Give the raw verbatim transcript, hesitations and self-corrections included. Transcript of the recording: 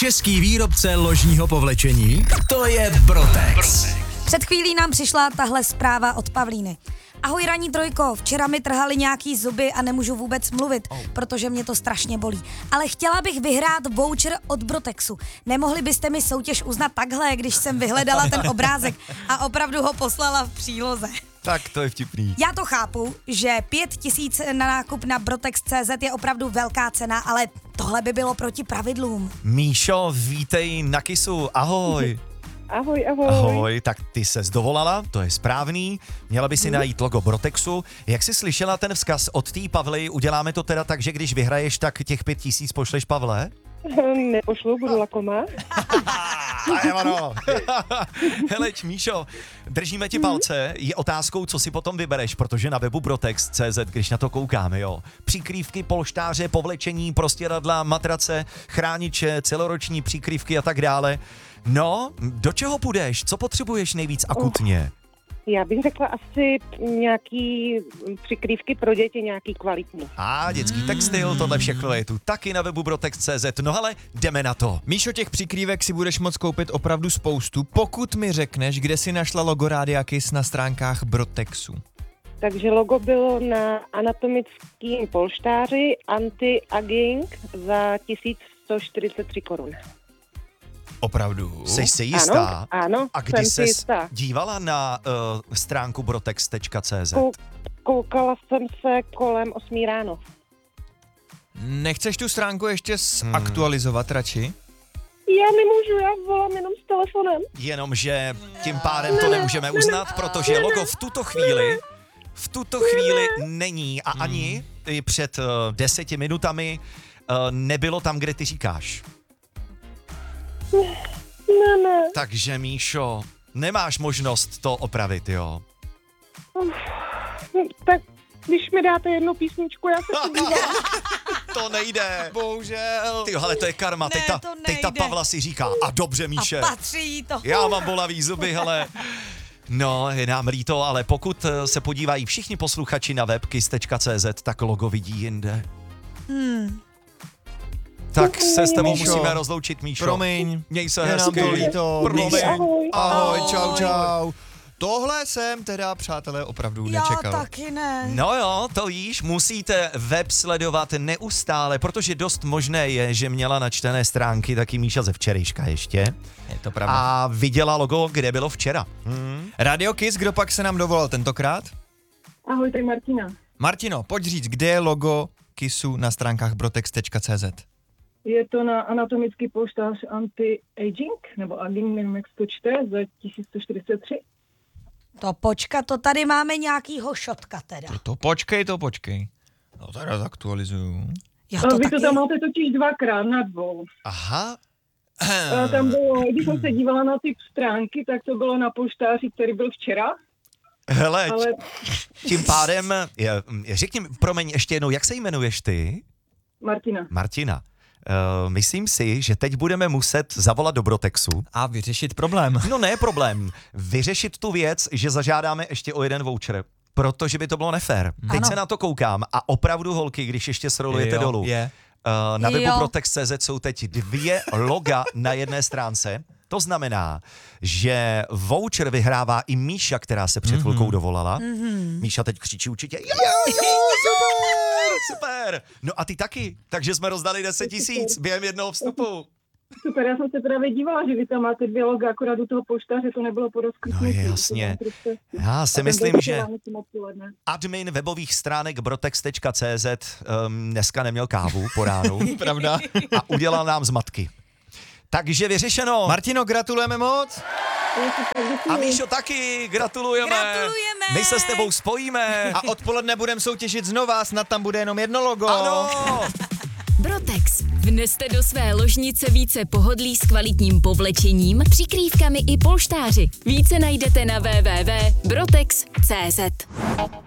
Český výrobce ložního povlečení, to je Brotex. Před chvílí nám přišla tahle zpráva od Pavlíny. Ahoj ranní trojko, včera mi trhali nějaký zuby a nemůžu vůbec mluvit, protože mě to strašně bolí. Ale chtěla bych vyhrát voucher od Brotexu. Nemohli byste mi soutěž uznat takhle, když jsem vyhledala ten obrázek a opravdu ho poslala v příloze. Tak to je vtipný. Já to chápu, že pět tisíc na nákup na Brotex tečka cé zet je opravdu velká cena, ale tohle by bylo proti pravidlům. Míšo, vítej na Kisu, ahoj. Ahoj, ahoj. Ahoj, tak ty ses dovolala, to je správný, měla by si najít logo Brotexu. Jak jsi slyšela ten vzkaz od té Pavly, uděláme to teda tak, že když vyhraješ, tak těch pět tisíc pošleš Pavle? Nepošlu, budu lakomá. Ano. Heleč, Míšo, držíme ti palce, je otázkou, co si potom vybereš, protože na webu Brotex tečka cé zet, když na to koukáme, jo. Přikrývky, polštáře, povlečení, prostěradla, matrace, chrániče, celoroční přikrývky a tak dále. No, do čeho půjdeš? Co potřebuješ nejvíc akutně? Já bych řekla asi nějaký přikrývky pro děti, nějaký kvalitní. A dětský textil, tohle všechno je tu taky na webu Brotex tečka cé zet. No ale jdeme na to. Míšo, těch přikrývek si budeš moct koupit opravdu spoustu, pokud mi řekneš, kde si našla logo Rádia Kiss na stránkách Brotexu. Takže logo bylo na anatomickým polštáři Anti-Aging za tisíc sto čtyřicet tři korun. Opravdu? Jsi si jistá? Ano, ano, A kdy jsem si ses jistá. dívala na uh, stránku Brotex tečka cé zet? Kou- koukala jsem se kolem osmí ráno. Nechceš tu stránku ještě zaktualizovat hmm. radši? Já nemůžu, já volám jenom s telefonem. Jenomže tím pádem to nemůžeme uznat, protože logo v tuto chvíli v tuto chvíli není a ani i před uh, deseti minutami uh, nebylo tam, kde ty říkáš. Ne, ne. Takže Míšo, nemáš možnost to opravit, jo? Uf, tak když mi dáte jednu písničku, já se podívám. To nejde. Bohužel. Ty, ale to je karma, teď ta, to teď ta nejde. Pavla si říká, a dobře Míše, A patří jí to. já mám bolavý zuby, hele. No, je nám líto, ale pokud se podívají všichni posluchači na web kiss tečka cé zet, tak logo vidí jinde. Hmm. Tak se s tebou Míšo, musíme rozloučit, Míšo. Promiň, Měj se je nám hezky. to líto. Promiň. Míš- Ahoj. Ahoj, Ahoj. čau, čau. Tohle jsem teda, přátelé, opravdu Já nečekal. taky ne. No jo, to víš, musíte web sledovat neustále, protože dost možné je, že měla načtené stránky taky Míša ze včerejška ještě. Je to pravda. A viděla logo, kde bylo včera. Hmm. Radio Kiss, kdo pak se nám dovolal tentokrát? Ahoj, tady Martina. Martino, pojď říct, kde je logo Kissu na stránkách Brotex tečka cé zet? Je to na anatomický polštář Anti-Aging, nebo Aging, nevím, jak se to čte, za tisíc sto čtyřicet tři. To počkat, to tady máme nějakýho šotka teda. To, to počkej, to počkej. No teda zaktualizuju. Já To to Vy taky... to tam máte totiž dvakrát na dvou. Aha, A tam bylo, když jsem se dívala na ty stránky, tak to bylo na polštáři, který byl včera. hele, Ale tím pádem, je, řekni mi, promiň, ještě jednou, jak se jmenuješ ty? Martina, Martina. Uh, myslím si, že teď budeme muset zavolat do Brotexu. A vyřešit problém. No ne problém, vyřešit tu věc, že zažádáme ještě o jeden voucher, protože by to bylo nefér. Teď Ano. se na to koukám a opravdu, holky, když ještě srolujete Jo, dolů, je. uh, na webu Jo. Brotex tečka cé zet jsou teď dvě loga na jedné stránce. To znamená, že voucher vyhrává i Míša, která se před chvilkou dovolala. Mm-hmm. Míša teď křičí určitě, jo, jo, super, super. No a ty taky, takže jsme rozdali deset tisíc během jednoho vstupu. super, já jsem se právě dívala, že vy tam máte dvě loga, akorát u toho polštáře to nebylo po rozkliknutí. No je jasně. Já si myslím, že admin webových stránek brotex tečka cé zet um, dneska neměl kávu po ránu Pravda. a udělal nám zmatky. Takže vyřešeno. Martino, gratulujeme moc. A Míšo taky, gratulujeme. Gratulujeme. My se s tebou spojíme. A odpoledne budeme soutěžit znova, snad tam bude jenom jedno logo. Ano. Brotex. Vneste do své ložnice více pohodlí s kvalitním povlečením, přikrývkami i polštáři. Více najdete na w w w tečka brotex tečka cé zet.